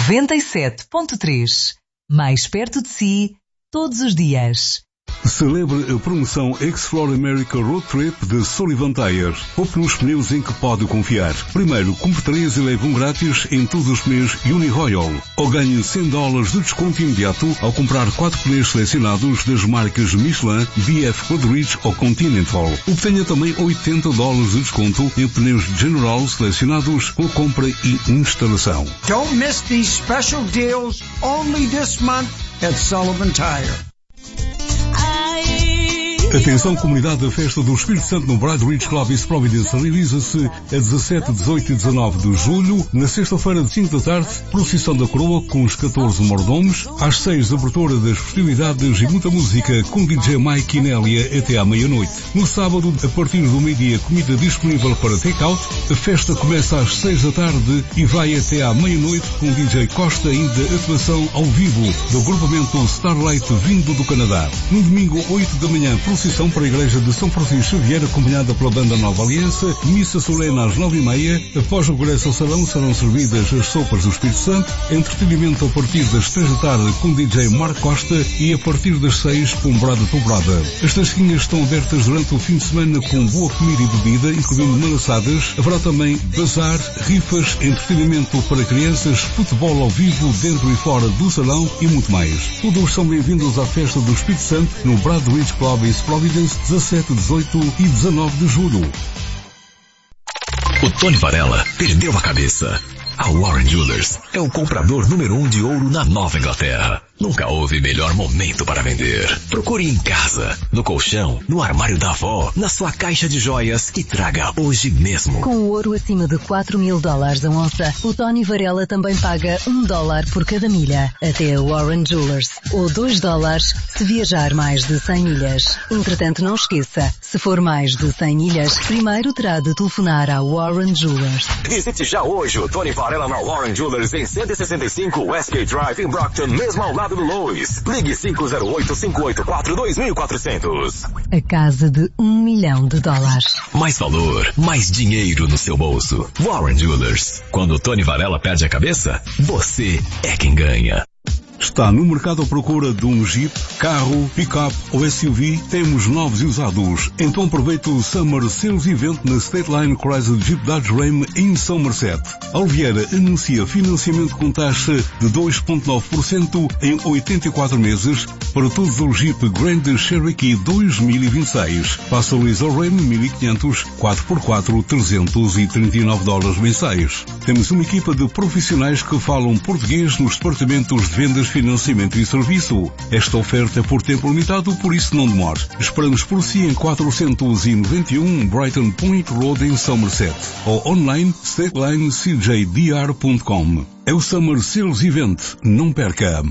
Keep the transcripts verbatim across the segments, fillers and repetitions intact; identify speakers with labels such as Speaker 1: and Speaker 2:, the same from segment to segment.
Speaker 1: noventa e sete ponto três. Mais perto de si, todos os dias.
Speaker 2: Celebre a promoção Explore America Road Trip de Sullivan Tires. Poupe nos pneus em que pode confiar. Primeiro, compre três e leve um grátis em todos os pneus Uni-Royal. Ou ganhe cem dólares de desconto imediato ao comprar quatro pneus selecionados das marcas Michelin, B F Goodrich ou Continental. Obtenha também oitenta dólares de desconto em pneus General selecionados com compra e instalação.
Speaker 3: Don't miss these special deals only this month at Sullivan Tire.
Speaker 2: Atenção, comunidade, a festa do Espírito Santo no Bride Ridge Club East Providence realiza-se a dezassete, dezoito e dezanove de julho, na sexta-feira de cinco da tarde, procissão da coroa com os catorze mordomos, às seis, abertura das festividades e muita música com D J Mike e Nélia até à meia-noite. No sábado, a partir do meio-dia, comida disponível para take-out, a festa começa às seis da tarde e vai até à meia-noite com D J Costa ainda atuação ao vivo do agrupamento Starlight vindo do Canadá. No domingo, oito da manhã, procissão para a Igreja de São Francisco Xavier, acompanhada pela banda Nova Aliança, missa solene às nove e meia. Após o regresso ao salão serão servidas as sopas do Espírito Santo, entretenimento a partir das três da tarde com D J Marco Costa e a partir das seis com Brada Dobrada. As tasquinhas estão abertas durante o fim de semana com boa comida e bebida, incluindo malaçadas. Haverá também bazar, rifas, entretenimento para crianças, futebol ao vivo dentro e fora do salão e muito mais. Todos são bem-vindos à festa do Espírito Santo no Bride Ridge Club East Providence, dezassete, dezoito e dezanove de julho.
Speaker 4: O Tony Varela perdeu a cabeça. A Warren Jewelers é o comprador número um de ouro na Nova Inglaterra. Nunca houve melhor momento para vender. Procure em casa, no colchão, no armário da avó, na sua caixa de joias e traga hoje mesmo.
Speaker 5: Com o ouro acima de quatro mil dólares a onça, o Tony Varela também paga um dólar por cada milha. Até a Warren Jewelers. Ou dois dólares se viajar mais de cem milhas. Entretanto, não esqueça, se for mais de cem milhas, primeiro terá de telefonar à Warren Jewelers.
Speaker 4: Visite já hoje o Tony Varela na Warren Jewelers em cento e sessenta e cinco Westgate Drive em Brockton, mesmo ao lado do Lois. Ligue cinco zero oito, cinco oito quatro, dois quatro zero zero.
Speaker 5: A casa de um milhão de dólares.
Speaker 4: Mais valor, mais dinheiro no seu bolso. Warren Jewelers. Quando o Tony Varela perde a cabeça, você é quem ganha.
Speaker 2: Está no mercado à procura de um Jeep, carro, pick-up ou S U V? Temos novos e usados. Então aproveite o Summer Sales Event na State Line Chrysler Jeep Dodge Ram em Somerset. Alviera anuncia financiamento com taxa de dois vírgula nove por cento em oitenta e quatro meses para todos os Jeep Grand Cherokee dois mil e vinte e seis. Passa o Laser Ram mil e quinhentos, quatro por quatro, trezentos e trinta e nove dólares mensais. Temos uma equipa de profissionais que falam português nos departamentos de vendas, financiamento e serviço. Esta oferta é por tempo limitado, por isso não demore. Esperamos por si em quatrocentos e noventa e um Brighton Point Road em Somerset ou online stateline c j d r ponto com. É o Summer Sales Event. Não perca!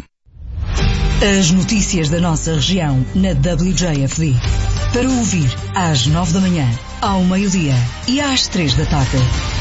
Speaker 5: As notícias da nossa região na W J F B. Para ouvir às nove da manhã, ao meio-dia e às três da tarde.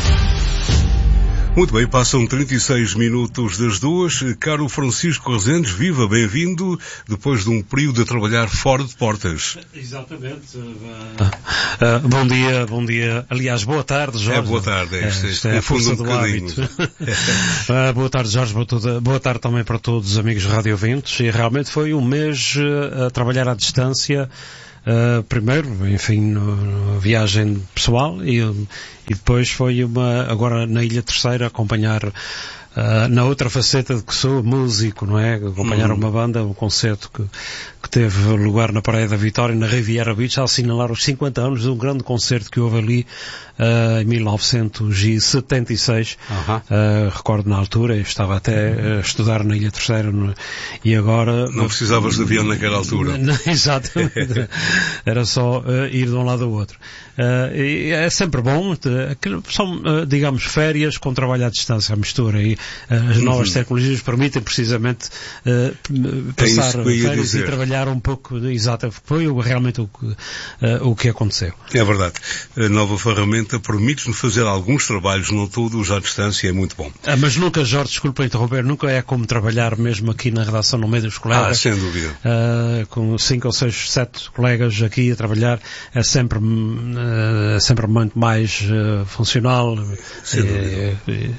Speaker 2: Muito bem, passam trinta e seis minutos das duas. Caro Francisco Rezendes, viva, bem-vindo, depois de um período a trabalhar fora de portas.
Speaker 6: Exatamente. Uh, uh, bom dia, bom dia. Aliás, boa tarde, Jorge.
Speaker 2: É, boa tarde. É, isto,
Speaker 6: isto é a força um do hábito. uh, boa tarde, Jorge. Boa, toda, boa tarde também para todos os amigos radiovintes. E realmente foi um mês uh, a trabalhar à distância. Uh, primeiro, enfim, no, no viagem pessoal e, e depois foi uma, agora na Ilha Terceira, acompanhar uh, na outra faceta de que sou músico, não é? Acompanhar uhum. uma banda, um concerto que, que teve lugar na Praia da Vitória, na Riviera Beach, a assinalar os cinquenta anos de um grande concerto que houve ali uh, em mil novecentos e setenta e seis. Uhum. Uh, recordo na altura, eu estava até a estudar na Ilha Terceira no, e agora...
Speaker 2: Não precisavas de avião naquela altura.
Speaker 6: Exatamente. Era só uh, ir de um lado ao outro. Uh, e é sempre bom, uh, são, uh, digamos, férias com trabalho à distância, a mistura. E uh, as novas uhum. tecnologias permitem precisamente uh, passar é férias e trabalhar um pouco, exato, foi realmente o que, uh, o que aconteceu.
Speaker 2: É verdade. A nova ferramenta permite-nos fazer alguns trabalhos, não todos, à distância, é muito bom.
Speaker 6: Uh, mas nunca, Jorge, desculpa interromper, nunca é como trabalhar mesmo aqui na redação no meio dos colegas.
Speaker 2: Ah, sem dúvida.
Speaker 6: Uh, com cinco ou seis, sete colegas aqui a trabalhar, é sempre, uh, é sempre muito mais uh, funcional.
Speaker 2: Sem dúvida.
Speaker 6: E, e,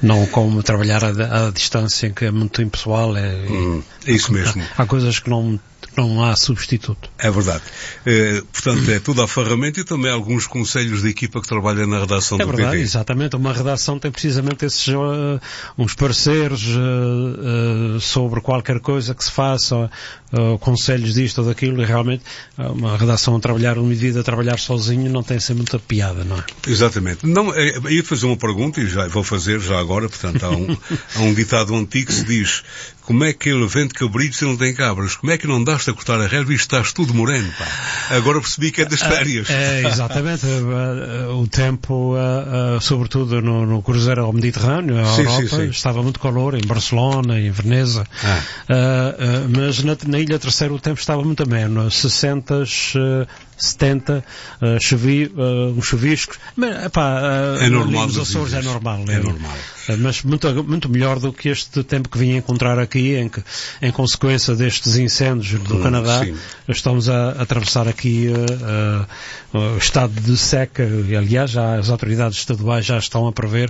Speaker 6: Não como trabalhar à, à distância, que é muito impessoal. É,
Speaker 2: hum, é isso mesmo.
Speaker 6: Há, há coisas que não, não há substituto.
Speaker 2: É verdade. Uh, portanto, é tudo a ferramenta e também alguns conselhos de equipa que trabalha na redação
Speaker 6: é
Speaker 2: do
Speaker 6: verdade,
Speaker 2: P D.
Speaker 6: Exatamente. Uma redação tem precisamente esses uh, uns pareceres uh, uh, sobre qualquer coisa que se faça, uh, conselhos disto ou daquilo, e realmente uh, uma redação a trabalhar, uma medida a trabalhar sozinho não tem sempre muita piada, não é?
Speaker 2: Exatamente. Não, eu ia fazer uma pergunta e já vou fazer já agora, portanto, há um, há um ditado antigo que se diz: como é que ele vende cabritos e não tem cabras? Como é que não daste a cortar a relva e estás tudo moreno, pá? Agora percebi que é das férias.
Speaker 6: É, exatamente. O tempo, sobretudo no, no cruzeiro ao Mediterrâneo, a
Speaker 2: sim,
Speaker 6: Europa,
Speaker 2: sim, sim.
Speaker 6: estava muito calor, em Barcelona, em Veneza. Ah. Uh, uh, mas na, na Ilha Terceira o tempo estava muito ameno. sessenta, setenta, uh, chovi, uh, uns chuviscos. Mas, epá, uh,
Speaker 2: é normal.
Speaker 6: Nos Açores é normal.
Speaker 2: É, é normal.
Speaker 6: Uh, mas muito, muito melhor do que este tempo que vim encontrar aqui, em que, em consequência destes incêndios do hum, Canadá, sim. estamos a, a atravessar aqui uh, uh, o estado de seca, e aliás já as autoridades estaduais já estão a prever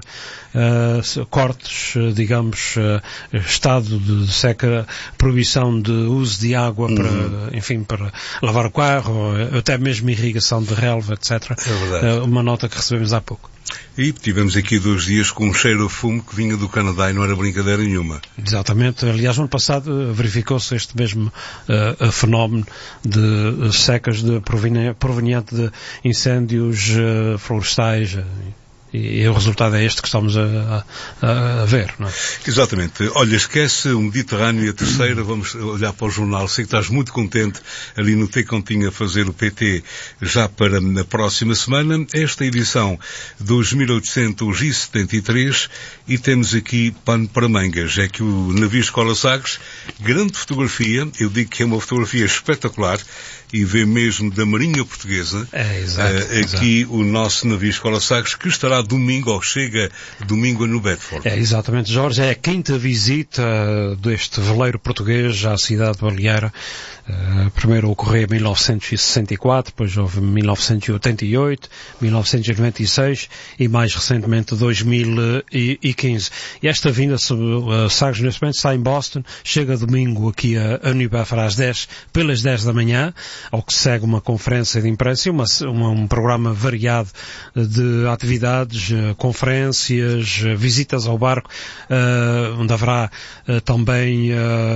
Speaker 6: uh, cortes, uh, digamos, uh, estado de seca, proibição de uso de água para, hum. enfim, para lavar o carro, até mesmo irrigação de relva, etcétera.
Speaker 2: É verdade.
Speaker 6: Uh, uma nota que recebemos há pouco.
Speaker 2: E tivemos aqui dois dias com um cheiro a fumo que vinha do Canadá e não era brincadeira nenhuma.
Speaker 6: Exatamente. Aliás, no ano passado verificou-se este mesmo uh, fenómeno de secas de, proveniente de incêndios uh, florestais. Uh, E, e o resultado é este que estamos a, a, a ver, não é?
Speaker 2: Exatamente. Olha, esquece o Mediterrâneo e a Terceira, vamos olhar para o jornal. Sei que estás muito contente ali no T Continha a fazer o P T já para a próxima semana. Esta edição dois mil oitocentos e setenta e três e temos aqui pano para mangas. É que o navio Escola Sagres, grande fotografia, eu digo que é uma fotografia espetacular, e vê mesmo da Marinha Portuguesa.
Speaker 6: É, exato,
Speaker 2: uh, aqui exato. O nosso navio Escola Sagres, que estará domingo, ou chega domingo no Bedford.
Speaker 6: É, exatamente, Jorge. É a quinta visita deste veleiro português à cidade baleeira. Uh, primeiro ocorreu em mil novecentos e sessenta e quatro, depois houve mil novecentos e oitenta e oito, mil novecentos e noventa e seis e mais recentemente dois mil e quinze. E esta vinda, uh, Sagres neste momento está em Boston, chega domingo aqui a, a New Bedford às dez, pelas dez da manhã, ao que segue uma conferência de imprensa e uma, uma, um programa variado de atividades, uh, conferências, uh, visitas ao barco, uh, onde haverá uh, também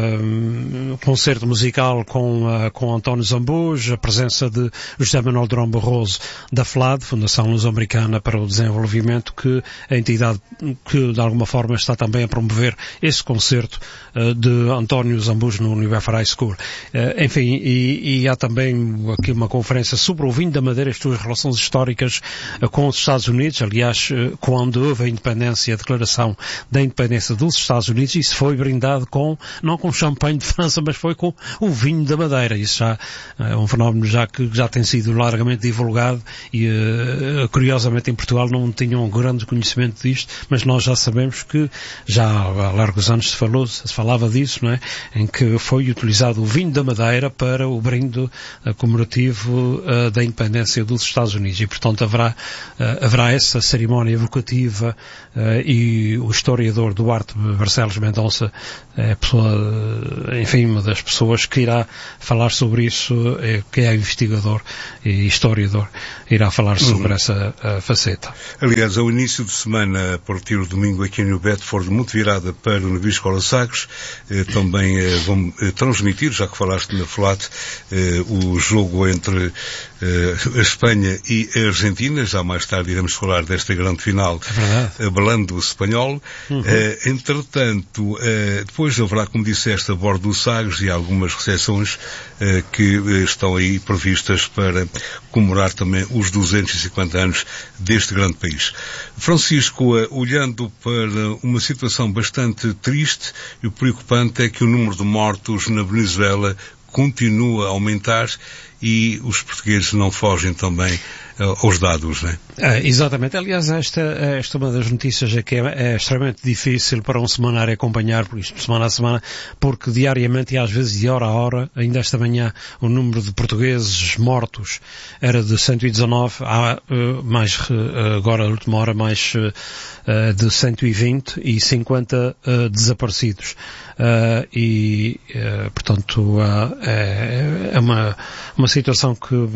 Speaker 6: uh, concerto musical com Com, uh, com António Zambujo, a presença de José Manuel Durão Barroso da FLAD, Fundação Luso-Americana para o Desenvolvimento, que a entidade que de alguma forma está também a promover esse concerto uh, de António Zambujo no University High School. Uh, enfim, e, e há também aqui uma conferência sobre o vinho da Madeira e as suas relações históricas uh, com os Estados Unidos. Aliás, uh, quando houve a independência, a declaração da independência dos Estados Unidos, isso foi brindado com, não com champanhe de França, mas foi com o vinho da Madeira. Isso já é um fenómeno já que já tem sido largamente divulgado e, uh, curiosamente, em Portugal não tinham um grande conhecimento disto, mas nós já sabemos que já há largos anos se falou, se falava disso, não é? Em que foi utilizado o vinho da Madeira para o brinde uh, comemorativo uh, da independência dos Estados Unidos e, portanto, haverá, uh, haverá essa cerimónia evocativa uh, e o historiador Duarte Barcelos Mendonça é a pessoa, enfim, uma das pessoas que irá falar sobre isso, que é investigador e historiador, irá falar sobre uhum. essa faceta.
Speaker 2: Aliás, ao início de semana, a partir do domingo aqui no Bedford, muito virada para o navio Escola Sagres, eh, também eh, vão eh, transmitir, já que falaste na FLAT, eh, o jogo entre eh, a Espanha e a Argentina. Já mais tarde iremos falar desta grande final,
Speaker 6: é
Speaker 2: abalando o espanhol. Uhum. Eh, entretanto, eh, depois haverá, como disseste, a bordo do Sagres e algumas recepções eh, que eh, estão aí previstas para comemorar também os duzentos e cinquenta anos deste grande país. Francisco, eh, olhando para uma situação bastante triste e preocupante, é que o número de mortos na Venezuela continua a aumentar e os portugueses não fogem também uh, aos dados, não é?
Speaker 6: É, exatamente. Aliás, esta, esta é uma das notícias é que é, é extremamente difícil para um semanário acompanhar, por isto, semana a semana, porque diariamente e às vezes de hora a hora, ainda esta manhã, o número de portugueses mortos era de cento e dezanove, há uh, mais, uh, agora a última hora, mais uh, de cento e vinte e cinquenta uh, desaparecidos. Uh, e, uh, portanto, uh, é, é uma, uma situação que uh,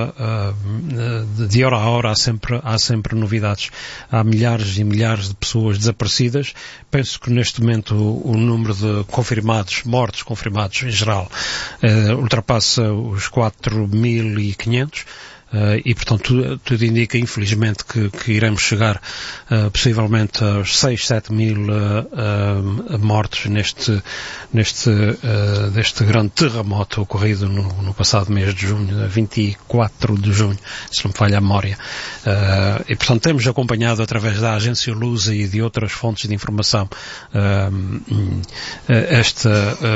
Speaker 6: uh, de hora a hora há sempre, há sempre novidades. Há milhares e milhares de pessoas desaparecidas. Penso que neste momento o, o número de confirmados, mortos confirmados em geral, uh, ultrapassa os quatro mil e quinhentos. Uh, e, portanto, tudo, tudo indica, infelizmente, que, que iremos chegar uh, possivelmente aos seis, sete mil uh, uh, mortos neste, neste, uh, deste grande terremoto ocorrido no, no passado mês de junho, vinte e quatro de junho, se não me falha a memória. Uh, e, portanto, temos acompanhado através da Agência Lusa e de outras fontes de informação uh, esta,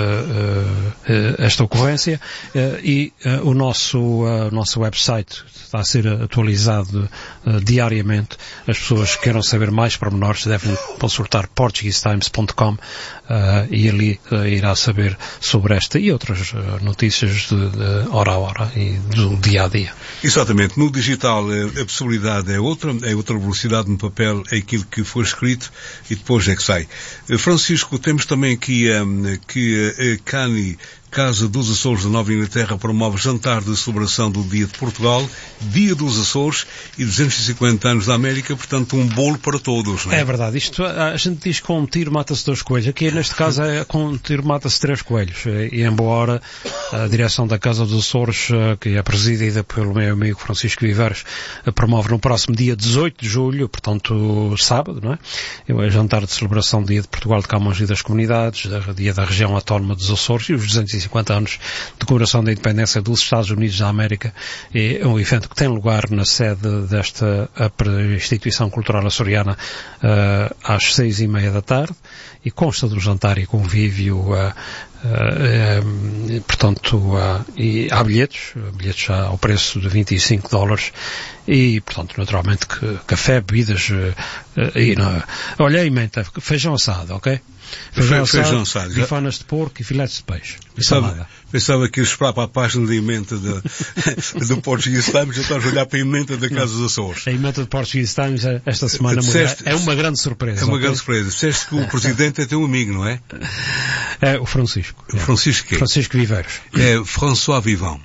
Speaker 6: uh, uh, esta ocorrência uh, e uh, o nosso, uh, nosso website está a ser atualizado uh, diariamente. As pessoas que queiram saber mais pormenores devem consultar portuguese times ponto com uh, e ali uh, irá saber sobre esta e outras uh, notícias de, de hora a hora e do dia a dia.
Speaker 2: Exatamente. No digital a possibilidade é outra, é outra velocidade. No papel é aquilo que foi escrito e depois é que sai. Francisco, temos também aqui um, que a Cani Casa dos Açores da Nova Inglaterra promove jantar de celebração do Dia de Portugal, Dia dos Açores e duzentos e cinquenta anos da América, portanto um bolo para todos, não é?
Speaker 6: É verdade. Isto, a gente diz que com um tiro mata-se dois coelhos. Aqui neste caso é com um tiro mata-se três coelhos. E embora a direção da Casa dos Açores, que é presidida pelo meu amigo Francisco Viveres, promove no próximo dia dezoito de julho, portanto sábado, não é? É jantar de celebração do Dia de Portugal de Camões e das Comunidades, Dia da Região Autónoma dos Açores e os duzentos e cinquenta anos de comemoração da independência dos Estados Unidos da América. É um evento que tem lugar na sede desta instituição cultural açoriana uh, às seis e meia da tarde e consta do jantar e convívio uh, uh, uh, portanto uh, e há bilhetes bilhetes ao preço de vinte e cinco dólares e, portanto, naturalmente que café, bebidas uh, uh, e não, olha aí, menta, feijão assado, ok? Feijão,
Speaker 2: feijão assado,
Speaker 6: bifanas de porco e filetes de peixe.
Speaker 2: Pensava, pensava que ia esperar para a página da emenda do Portuguese Times e estás a olhar para a emenda da Casa dos Açores.
Speaker 6: A emenda do Portuguese Times esta semana disseste, é uma grande surpresa.
Speaker 2: É uma
Speaker 6: okay?
Speaker 2: grande surpresa. Disseste que o presidente é teu amigo, não é?
Speaker 6: É o Francisco.
Speaker 2: O Francisco é?
Speaker 6: Francisco Viveres.
Speaker 2: É François Vivant.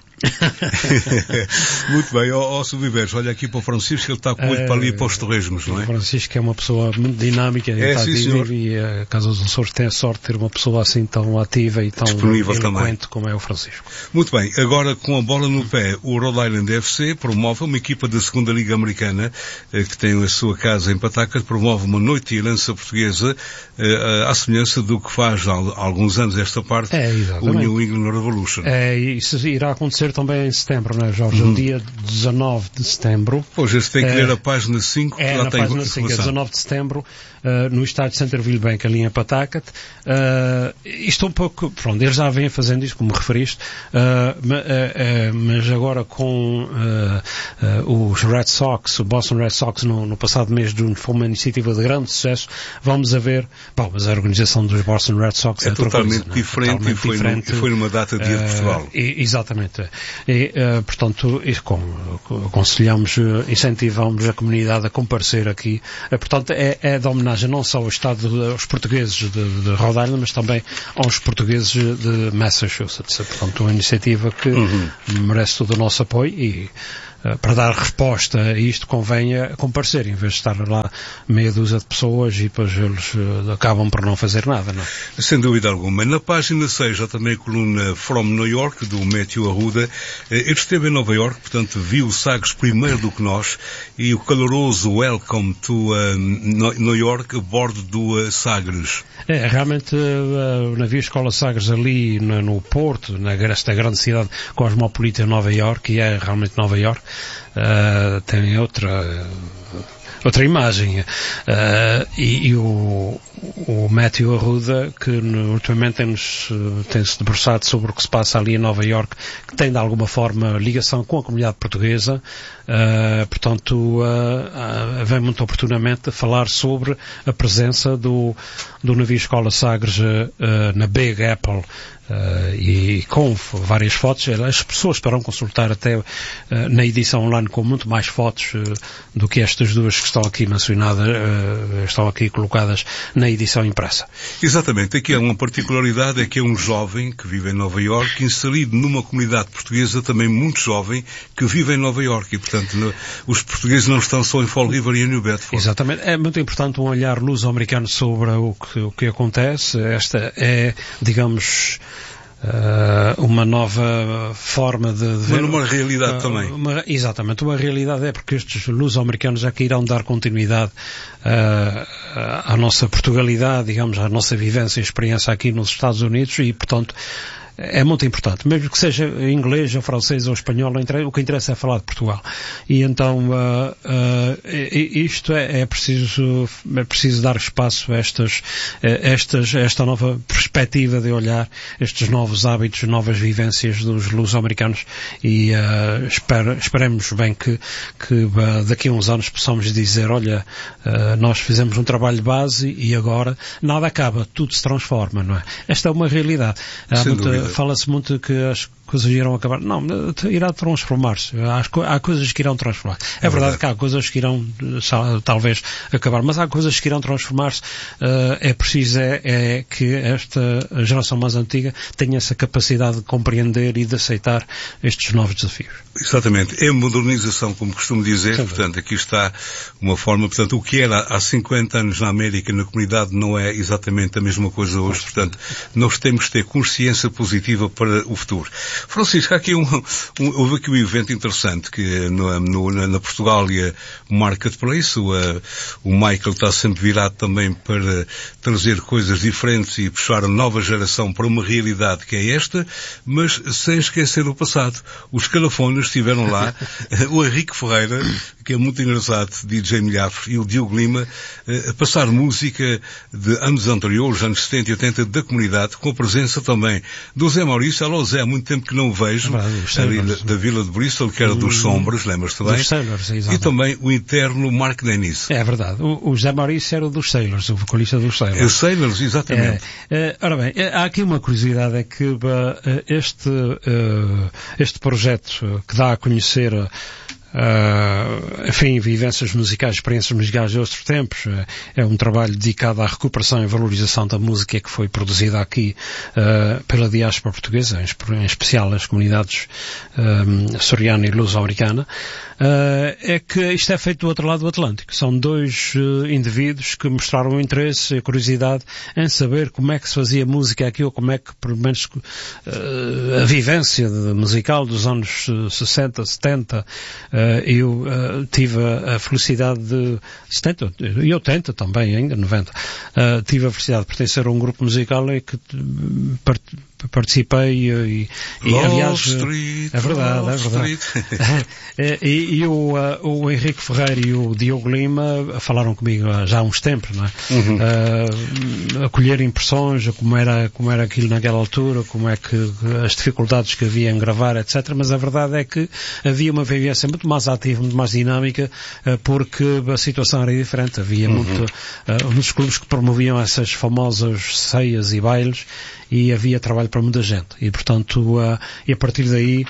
Speaker 2: Muito bem, ó, ó Viveres, olha aqui para o Francisco, ele está com muito é, para ali para os torresmos, não é?
Speaker 6: O Francisco é uma pessoa muito dinâmica e,
Speaker 2: é, sim,
Speaker 6: e a Casa dos Açores tem a sorte de ter uma pessoa assim tão ativa e tão
Speaker 2: disponível
Speaker 6: eloquente como é o Francisco.
Speaker 2: Muito bem, agora com a bola no pé, o Rhode Island F C promove uma equipa da segunda Liga Americana que tem a sua casa em Patacas, promove uma noite de herança portuguesa à semelhança do que faz há alguns anos esta parte
Speaker 6: é,
Speaker 2: o New England Revolution.
Speaker 6: É, isso irá acontecer também em setembro, não é, Jorge? Uhum. O dia dezanove de setembro.
Speaker 2: Pois, este tem que ler é, a página cinco, que
Speaker 6: é,
Speaker 2: lá
Speaker 6: na
Speaker 2: tem
Speaker 6: página cinco, é dezanove de setembro, uh, no estádio Centerville Bank, ali em Pawtucket. Uh, isto é um pouco, pronto, eles já vêm fazendo isto, como referiste, uh, mas, uh, uh, mas agora com uh, uh, os Red Sox, o Boston Red Sox, no, no passado mês de junho, foi uma iniciativa de grande sucesso. Vamos a ver, bom, mas a organização dos Boston Red Sox é,
Speaker 2: é totalmente
Speaker 6: coisa,
Speaker 2: diferente, é? totalmente e foi, diferente. No, foi numa data de Dia de Portugal.
Speaker 6: Uh, e, exatamente. E, uh, portanto, e, com, aconselhamos, uh, incentivamos a comunidade a comparecer aqui. Uh, portanto, é, é de homenagem não só ao Estado, aos portugueses de, de Rhode Island, mas também aos portugueses de Massachusetts. Portanto, uma iniciativa que uhum. merece todo o nosso apoio e Uh, para dar resposta a isto convém a comparecer, em vez de estar lá meia dúzia de pessoas e depois eles uh, acabam por não fazer nada, não?
Speaker 2: Sem dúvida alguma. Na página seis há também a coluna From New York, do Matthew Arruda. Uh, ele esteve em Nova York, portanto viu o Sagres primeiro do que nós e o caloroso welcome to uh, New York a bordo do uh, Sagres.
Speaker 6: É, realmente uh, o navio Escola Sagres ali no, no Porto, nesta grande cidade cosmopolita Nova York, e é realmente Nova York, Uh, tem outra uh, outra imagem uh, e, e o, o Matthew Arruda, que ultimamente tem-nos, tem-se debruçado sobre o que se passa ali em Nova Iorque, que tem de alguma forma ligação com a comunidade portuguesa, uh, portanto uh, uh, vem muito oportunamente falar sobre a presença do, do navio Escola Sagres uh, na Big Apple. Uh, e com várias fotos, as pessoas poderão consultar até uh, na edição online com muito mais fotos uh, do que estas duas que estão aqui mencionadas, uh, estão aqui colocadas na edição impressa.
Speaker 2: Exatamente, aqui é uma particularidade, é que é um jovem que vive em Nova Iorque, inserido numa comunidade portuguesa também muito jovem, que vive em Nova Iorque, e portanto no, os portugueses não estão só em Fall River e em New Bedford.
Speaker 6: Exatamente, é muito importante um olhar luso-americano sobre o que, o que acontece. Esta é, digamos, Uh, uma nova forma de, de ver...
Speaker 2: Uma realidade uh, também.
Speaker 6: Uma, exatamente, uma realidade é porque estes luso-americanos já que irão dar continuidade uh, à nossa Portugalidade, digamos, à nossa vivência e experiência aqui nos Estados Unidos e, portanto, é muito importante, mesmo que seja inglês ou francês ou espanhol, o que interessa é falar de Portugal. E então uh, uh, isto é, é preciso é preciso dar espaço a estas, a estas, a esta nova perspectiva de olhar, estes novos hábitos, novas vivências dos luso-americanos e uh, espero, esperemos bem que, que uh, daqui a uns anos possamos dizer, olha, uh, nós fizemos um trabalho de base e agora nada acaba, tudo se transforma, não é? Esta é uma realidade. Há muita, fala-se muito que as coisas irão acabar. Não, irá transformar-se. Há, há coisas que irão transformar. É, é verdade, verdade que há coisas que irão talvez acabar, mas há coisas que irão transformar-se. Uh, é preciso é, é que esta geração mais antiga tenha essa capacidade de compreender e de aceitar estes novos desafios.
Speaker 2: Exatamente. É modernização, como costumo dizer. Sim, portanto, aqui está uma forma, portanto, o que era há cinquenta anos na América, na comunidade, não é exatamente a mesma coisa hoje. Portanto, nós temos que ter consciência positiva para o futuro. Francisco, há aqui um, um, houve aqui um evento interessante que no, no, na, na Portugália Marketplace, o, uh, o Michael está sempre virado também para trazer coisas diferentes e puxar a nova geração para uma realidade que é esta, mas sem esquecer o passado. Os calafones estiveram lá, o Henrique Ferreira, que é muito engraçado, D J Milhafre, e o Diogo Lima, uh, a passar música de anos anteriores, anos setenta e oitenta, da comunidade, com a presença também do Zé Maurício. Alô Zé, há muito tempo que não o vejo, é ali da, da Vila de Bristol, que era dos Sombras, lembras-te bem?
Speaker 6: Dos Sailors,
Speaker 2: e também o interno Mark Dennis.
Speaker 6: É verdade, o, o José Maurício era o dos Sailors, o vocalista dos Sailors.
Speaker 2: Os Sailors, exatamente.
Speaker 6: É, é, ora bem, é, há aqui uma curiosidade, é que uh, este, uh, este projeto que dá a conhecer uh, Uh, enfim, vivências musicais, experiências musicais de outros tempos. Uh, é um trabalho dedicado à recuperação e valorização da música que foi produzida aqui uh, pela diáspora portuguesa, em, em especial as comunidades um, açoriana e luso-americana. Uh, é que isto é feito do outro lado do Atlântico. São dois uh, indivíduos que mostraram interesse e curiosidade em saber como é que se fazia música aqui, ou como é que, pelo menos, uh, a vivência de, musical dos anos uh, sessenta, setenta, uh, eu uh, tive a, a felicidade de setenta, e oitenta também, ainda noventa, uh, tive a felicidade de pertencer a um grupo musical em que uh, part, participei e, e aliás,
Speaker 2: Street,
Speaker 6: é verdade, é verdade. e, e o, uh, o Henrique Ferreira e o Diogo Lima falaram comigo já há uns tempos, não é? Uhum. Uh, a colher impressões, como era, como era aquilo naquela altura, como é que as dificuldades que havia em gravar, etcétera. Mas a verdade é que havia uma vivência muito mais ativa, muito mais dinâmica, uh, porque a situação era diferente. Havia uhum. muito, uh, muitos clubes que promoviam essas famosas ceias e bailes, e havia trabalho para muita gente. E, portanto, uh, e a partir daí,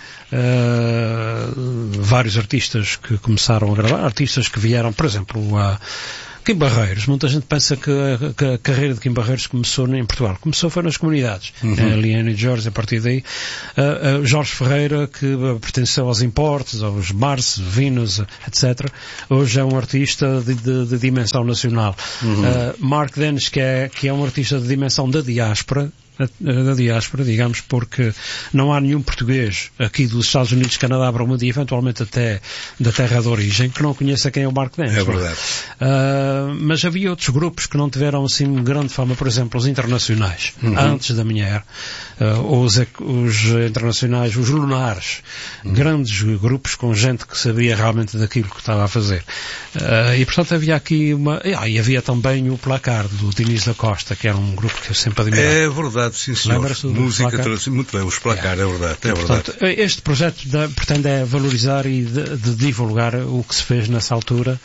Speaker 6: uh, vários artistas que começaram a gravar, artistas que vieram, por exemplo, uh, Kim Barreiros. Muita gente pensa que a, que a carreira de Kim Barreiros começou em Portugal. Começou foi nas comunidades. Uhum. Ali em New Jersey, a partir daí. Uh, uh, Jorge Ferreira, que uh, pertenceu aos Importes, aos Mars, Venus, etcétera. Hoje é um artista de, de, de dimensão nacional. Uhum. Uh, Mark Dennis, que é, que é um artista de dimensão da diáspora, da diáspora, digamos, porque não há nenhum português aqui dos Estados Unidos, Canadá, Bermuda e eventualmente até da terra de origem que não conheça quem é o Mark Dance.
Speaker 2: É verdade.
Speaker 6: Uh, mas havia outros grupos que não tiveram assim grande fama, por exemplo, os internacionais, uhum. antes da minha era, uh, os, os internacionais, os lunares, uhum. grandes grupos com gente que sabia realmente daquilo que estava a fazer. Uh, e portanto havia aqui uma... Ah, e havia também o Placar, do Diniz da Costa, que era um grupo que eu sempre admirava.
Speaker 2: É verdade, sim senhor. Música, muito bem, os Placar, é, é verdade. É
Speaker 6: portanto,
Speaker 2: verdade.
Speaker 6: Este projeto da, pretende é valorizar e de, de divulgar o que se fez nessa altura,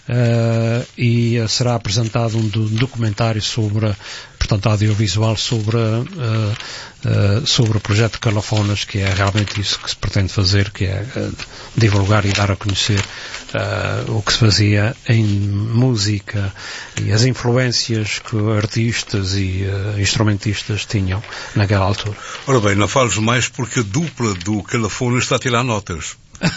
Speaker 6: uh, e será apresentado um, do, um documentário sobre, portanto, audiovisual sobre, uh, uh, sobre o projeto Calafonas, que é realmente isso que se pretende fazer, que é uh, divulgar e dar a conhecer uh, o que se fazia em música e as influências que artistas e uh, instrumentistas tinham naquela altura.
Speaker 2: Ora bem, não fales mais porque a dupla do Calafonas está a tirar notas.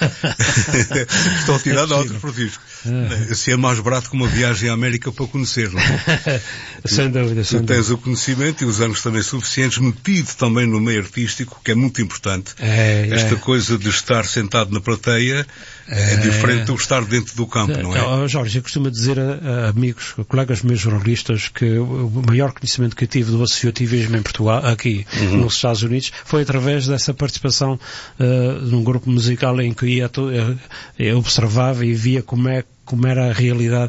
Speaker 2: Estão a tirar é notas por disco. É. Se é mais barato que uma viagem à América para conhecer, não é?
Speaker 6: Sem dúvida, sem
Speaker 2: tu tens
Speaker 6: dúvida.
Speaker 2: O conhecimento e os anos também suficientes, metido também no meio artístico, que é muito importante.
Speaker 6: É,
Speaker 2: Esta
Speaker 6: é.
Speaker 2: coisa de estar sentado na plateia é, é diferente do estar dentro do campo, não é?
Speaker 6: Oh, Jorge, eu costumo dizer a, a amigos, a colegas meus jornalistas, que o maior conhecimento que eu tive do associativismo em Portugal, aqui uhum. nos Estados Unidos, foi através dessa participação uh, num grupo musical em que ia, eu, eu observava e via como é como era a realidade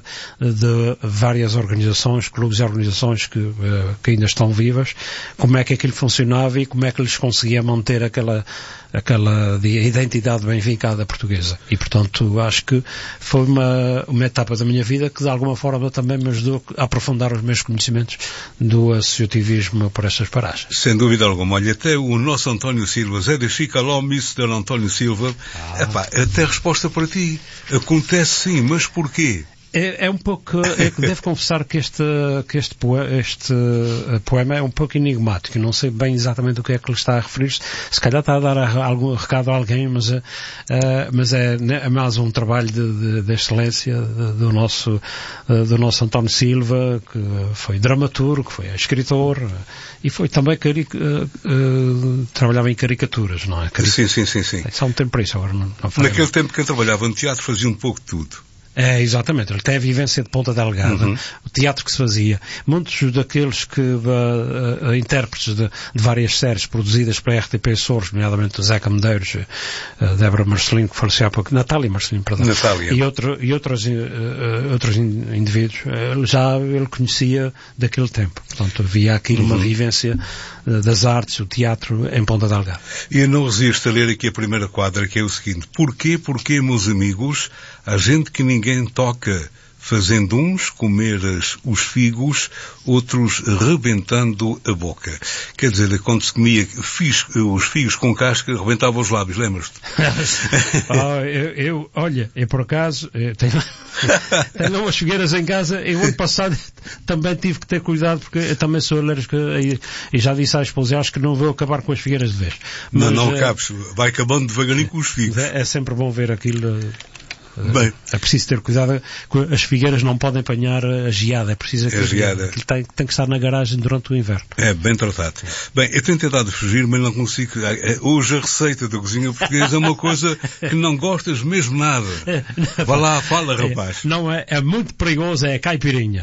Speaker 6: de várias organizações, clubes e organizações que, que ainda estão vivas, como é que aquilo funcionava e como é que eles conseguiam manter aquela, aquela identidade bem vincada portuguesa. E, portanto, acho que foi uma, uma etapa da minha vida que, de alguma forma, também me ajudou a aprofundar os meus conhecimentos do associativismo por estas paragens.
Speaker 2: Sem dúvida alguma. Olha, até o nosso António Silva, Zé de Chicaló, mister António Silva, ah. epá, até a resposta para ti. Acontece sim, mas porquê?
Speaker 6: É, é um pouco, é, devo confessar que este, que este, poema, este uh, poema é um pouco enigmático. Não sei bem exatamente o que é que ele está a referir-se. Se calhar está a dar a, algum recado a alguém, mas, uh, mas é, é mais um trabalho de, de, de excelência de, do, nosso, uh, do nosso António Silva, que foi dramaturgo, foi escritor uh, e foi também caric, uh, uh, trabalhava em caricaturas, não é? Caric...
Speaker 2: Sim, sim, sim, sim.
Speaker 6: Só um tempo para isso agora. Não, não
Speaker 2: Naquele mais. Tempo que eu trabalhava no teatro fazia um pouco de tudo.
Speaker 6: É, exatamente. Ele tem a vivência de Ponta Delgada, uhum. o teatro que se fazia. Muitos daqueles que, uh, uh, intérpretes de, de várias séries produzidas pela R T P Açores, nomeadamente Zeca Medeiros, uh, Débora Marcelino, que faleceu há pouco, Natália Marcelino, perdão.
Speaker 2: Natália.
Speaker 6: E, outro, e outros, uh, uh, outros indivíduos, uh, já ele conhecia daquele tempo. Portanto, havia aqui uhum. uma vivência uh, das artes, o teatro em Ponta Delgada.
Speaker 2: E eu não resisto a ler aqui a primeira quadra, que é o seguinte: porquê, porquê, meus amigos, há gente que ninguém Ninguém toca, fazendo uns comer os figos, outros rebentando a boca. Quer dizer, quando se comia fiz, os figos com casca, rebentava os lábios, lembras-te?
Speaker 6: oh, eu, eu, olha, eu por acaso, eu tenho, tenho umas figueiras em casa, eu ano passado também tive que ter cuidado, porque eu também sou alérgico e, e já disse à esposa, acho que não vou acabar com as figueiras de vez.
Speaker 2: Mas, não, não
Speaker 6: é,
Speaker 2: acabes, vai acabando devagarinho com os figos.
Speaker 6: É, é sempre bom ver aquilo.
Speaker 2: Bem.
Speaker 6: É preciso ter cuidado, as figueiras não podem apanhar a geada, é preciso que
Speaker 2: a geada.
Speaker 6: Tem, tem que estar na garagem durante o inverno.
Speaker 2: É, bem tratado. Bem, eu tenho tentado fugir, mas não consigo. Hoje a receita da cozinha portuguesa é uma coisa que não gostas mesmo nada. Vá lá, fala, rapaz.
Speaker 6: É, não é, é muito perigoso, é a caipirinha.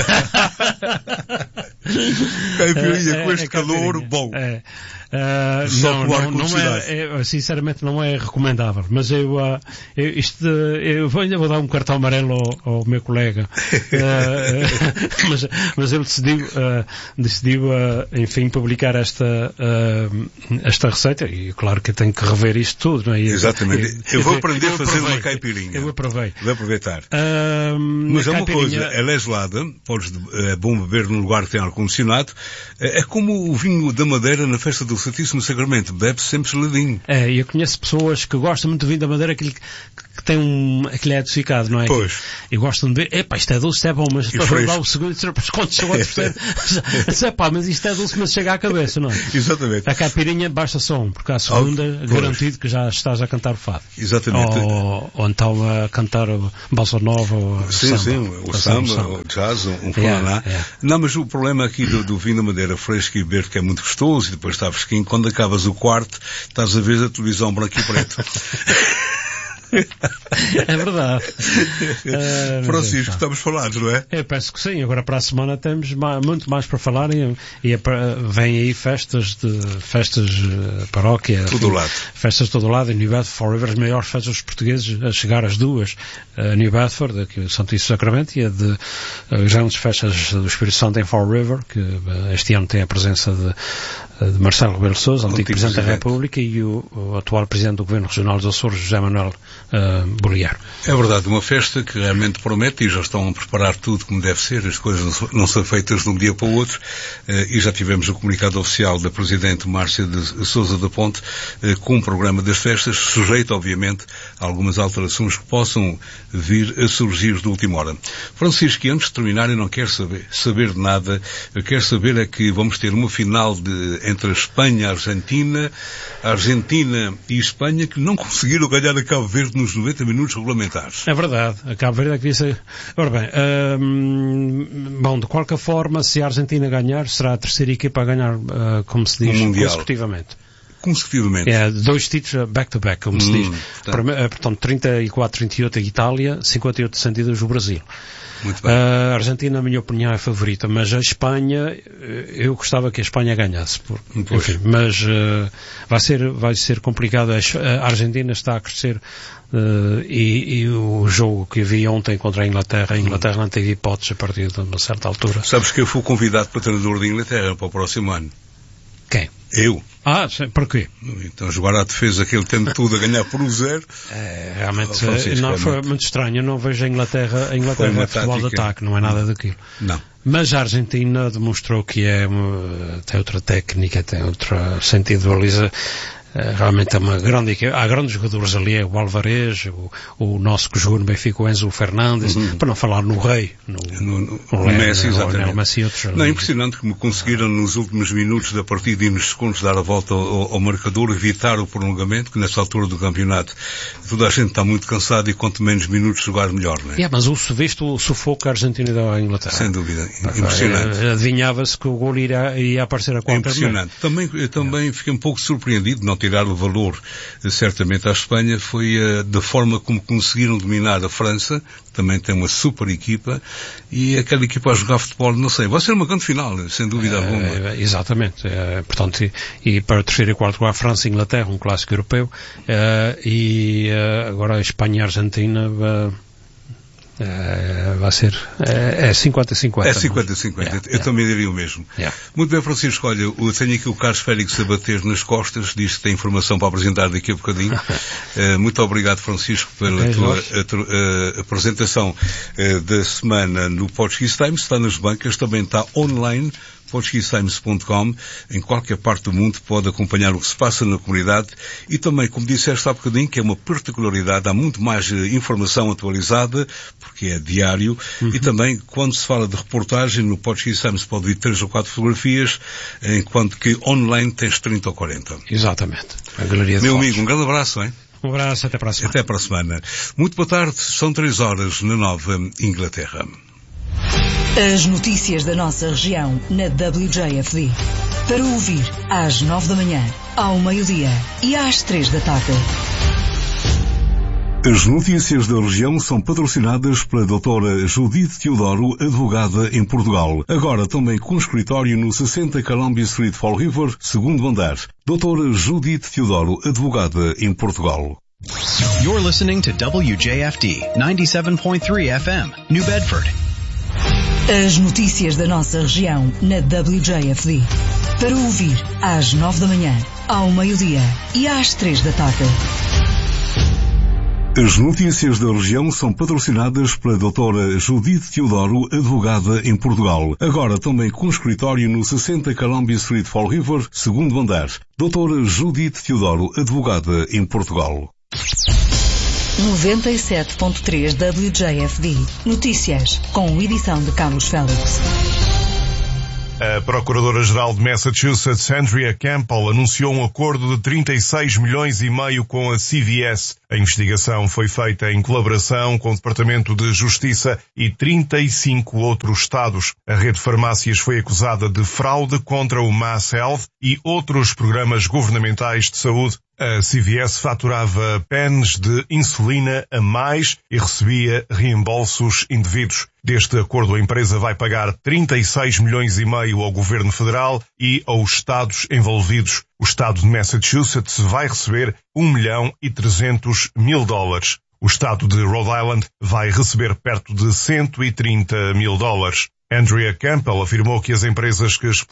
Speaker 2: Caipirinha
Speaker 6: é,
Speaker 2: com este
Speaker 6: é,
Speaker 2: calor,
Speaker 6: caipirinha.
Speaker 2: bom.
Speaker 6: É. Uh, não, não, não é, é, sinceramente não é recomendável, mas eu, uh, eu, isto, eu vou, ainda vou dar um cartão amarelo ao, ao meu colega, uh, mas, mas ele decidiu, uh, decidiu uh, enfim, publicar esta, uh, esta receita, e claro que eu tenho que rever isto tudo, não é? Eu,
Speaker 2: exatamente, eu, eu vou aprender
Speaker 6: eu
Speaker 2: a fazer uma caipirinha.
Speaker 6: Eu aprovei.
Speaker 2: Vou aproveitar.
Speaker 6: Uh,
Speaker 2: mas é uma coisa, ela é gelada, podes, é bom beber num lugar que tem ar-condicionado, é, é como o vinho da Madeira na festa do Santíssimo Sacramento, bebe-se sempre geladinho.
Speaker 6: É, e eu conheço pessoas que gostam muito do vinho da Madeira, aquele que tem um, aquele é adocicado, não é?
Speaker 2: Pois.
Speaker 6: E gostam de ver, epá, isto é doce, é bom, mas depois vai lá o segundo, quando chegou a terceiro, epá, mas isto é doce, mas chega à cabeça, não é?
Speaker 2: Exatamente.
Speaker 6: A caipirinha basta só um, porque à segunda, oh, garantido que já estás a cantar o fado.
Speaker 2: Exatamente.
Speaker 6: Ou, ou então a cantar o bossa nova, ou o
Speaker 2: sim,
Speaker 6: samba.
Speaker 2: Sim, o samba, o jazz, um fulaná. Yeah, yeah. Não, mas o problema aqui do, do vinho da Madeira fresco e verde, que é muito gostoso, e depois está fresquinho, quando acabas o quarto, estás a ver a televisão branco e preto.
Speaker 6: É verdade. Uh,
Speaker 2: Francisco, é, estamos falados, não é?
Speaker 6: Eu penso que sim. Agora para a semana temos mais, muito mais para falar e, e vem aí festas de festas uh, paróquia.
Speaker 2: Todo lado.
Speaker 6: Festas de todo lado em New Bedford, Forever, as maiores festas dos portugueses a chegar às duas. Uh, New Bedford, aqui o Santíssimo Sacramento, e a de uh, grandes festas do Espírito Santo em Fall River, que uh, este ano tem a presença de, de Marcelo Rebelo de Sousa, antigo Presidente da República, e o, o atual Presidente do Governo Regional dos Açores, José Manuel Uh, Bolívar.
Speaker 2: É verdade, uma festa que realmente promete, e já estão a preparar tudo como deve ser, as coisas não são feitas de um dia para o outro, uh, e já tivemos o comunicado oficial da Presidente Márcia de Sousa da Ponte uh, com o programa das festas, sujeito obviamente a algumas alterações que possam vir a surgir de última hora. Francisco, antes de terminar, eu não quero saber, saber de nada, eu quero saber é que vamos ter uma final de, entre a Espanha e a Argentina, a Argentina e a Espanha, que não conseguiram ganhar a Cabo Verde nos noventa minutos regulamentares.
Speaker 6: É verdade. A Cabo Verde é que disse... Ora bem, hum, bom, de qualquer forma, se a Argentina ganhar, será a terceira equipa a ganhar, uh, como se diz,
Speaker 2: um
Speaker 6: consecutivamente.
Speaker 2: Consecutivamente.
Speaker 6: É, dois títulos back-to-back, como hum, se diz. Tá. Portanto, trinta e quatro, trinta e oito a Itália, cinquenta e oito, sessenta e dois o Brasil.
Speaker 2: Muito bem.
Speaker 6: A Argentina, na minha opinião, é a favorita, mas a Espanha, eu gostava que a Espanha ganhasse. Por, enfim, mas uh, vai ser, vai ser complicado. A Argentina está a crescer uh, e, e o jogo que vi ontem contra a Inglaterra, a Inglaterra não teve hipóteses a partir de uma certa altura.
Speaker 2: Sabes que eu fui convidado para treinador de Inglaterra para o próximo ano.
Speaker 6: Quem?
Speaker 2: Eu.
Speaker 6: Ah, para quê?
Speaker 2: Então jogar à defesa aquele tempo todo a ganhar por um zero.
Speaker 6: É, realmente, não, foi muito estranho. Eu não vejo a Inglaterra, a Inglaterra é futebol de ataque, não é nada daquilo.
Speaker 2: Não.
Speaker 6: Mas a Argentina demonstrou que é, tem outra técnica, tem outro sentido de baliza. Realmente é uma grande equipe. Há grandes jogadores ali, é o Alvarez, o, o nosso que jogou no Benfica, o Enzo Fernandes, uhum. Para não falar no Rei, no,
Speaker 2: no, no, no Lé, Messi, exatamente.
Speaker 6: No Messi e outros.
Speaker 2: Não, é impressionante como conseguiram nos últimos minutos da partida e nos segundos dar a volta ao, ao marcador, evitar o prolongamento, que nessa altura do campeonato toda a gente está muito cansada e quanto menos minutos jogar melhor, não é?
Speaker 6: Yeah, mas o, viste o sufoco que a Argentina deu à Inglaterra?
Speaker 2: Sem dúvida, impressionante.
Speaker 6: Adivinhava-se que o gol iria, iria aparecer a qualquer momento.
Speaker 2: Impressionante. Também, eu também yeah. fiquei um pouco surpreendido, não tirar o valor certamente à Espanha, foi uh, da forma como conseguiram dominar a França, que também tem uma super equipa, e aquela equipa a jogar futebol, não sei, vai ser uma grande final, sem dúvida alguma.
Speaker 6: É, exatamente. É, portanto, e, e para o terceiro e quarto lugar, França e Inglaterra, um clássico europeu, uh, e uh, agora a Espanha e a Argentina... Uh, É, vai ser, é, é cinquenta a cinquenta.
Speaker 2: É cinquenta a cinquenta, yeah, eu yeah. também diria o mesmo.
Speaker 6: Yeah.
Speaker 2: Muito bem, Francisco, olha, eu tenho aqui o Carlos Félix a bater nas costas, diz que tem informação para apresentar daqui a bocadinho. uh, muito obrigado, Francisco, pela okay, tua a, a, a apresentação uh, da semana no Portuguese Times, está nas bancas, também está online, portuguese times ponto com, em qualquer parte do mundo pode acompanhar o que se passa na comunidade e também, como disseste há bocadinho, que é uma particularidade, há muito mais informação atualizada, porque é diário, uhum. E também, quando se fala de reportagem, no Portuguese Times pode vir três ou quatro fotografias, enquanto que online tens trinta ou quarenta.
Speaker 6: Exatamente. A galeria de
Speaker 2: Meu
Speaker 6: fotos.
Speaker 2: amigo, um grande abraço, hein?
Speaker 6: Um abraço, até para a semana.
Speaker 2: Até para a semana. Muito boa tarde, são três horas na Nova Inglaterra.
Speaker 5: As notícias da nossa região na W J F D. Para ouvir às nove da manhã, ao meio-dia e às três da tarde.
Speaker 2: As notícias da região são patrocinadas pela doutora Judite Teodoro, advogada em Portugal. Agora também com escritório no sessenta Columbia Street, Fall River, segundo andar. doutora Judite Teodoro, advogada em Portugal.
Speaker 7: You're listening to W J F D ninety-seven point three F M, New Bedford.
Speaker 5: As notícias da nossa região na W J F D. Para ouvir às nove da manhã, ao meio-dia e às três da tarde.
Speaker 2: As notícias da região são patrocinadas pela doutora Judite Teodoro, advogada em Portugal. Agora também com escritório no sessenta Columbia Street, Fall River, segundo andar. doutora Judite Teodoro, advogada em Portugal.
Speaker 5: noventa e sete ponto três W J F D. Notícias, com edição de Carlos Félix.
Speaker 8: A Procuradora-Geral de Massachusetts, Andrea Campbell, anunciou um acordo de trinta e seis milhões e meio com a C V S. A investigação foi feita em colaboração com o Departamento de Justiça e trinta e cinco outros estados. A rede de farmácias foi acusada de fraude contra o Mass Health e outros programas governamentais de saúde. A C V S faturava pens de insulina a mais e recebia reembolsos indevidos. Deste acordo, a empresa vai pagar trinta e seis milhões e meio ao governo federal e aos estados envolvidos. O estado de Massachusetts vai receber um milhão e trezentos mil dólares. O estado de Rhode Island vai receber perto de cento e trinta mil dólares. Andrea Campbell afirmou que as empresas que